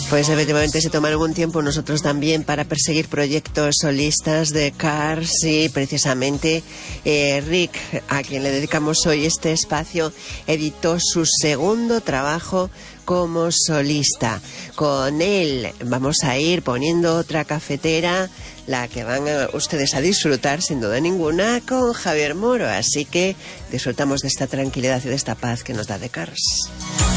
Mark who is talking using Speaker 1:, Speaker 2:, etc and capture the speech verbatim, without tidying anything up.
Speaker 1: Pues efectivamente se tomaron un tiempo nosotros también para perseguir proyectos solistas de Cars y precisamente eh, Rick, a quien le dedicamos hoy este espacio, editó su segundo trabajo como solista. Con él vamos a ir poniendo otra cafetera, la que van a, ustedes a disfrutar sin duda ninguna, con Javier Moro. Así que disfrutamos de esta tranquilidad y de esta paz que nos da The Cars.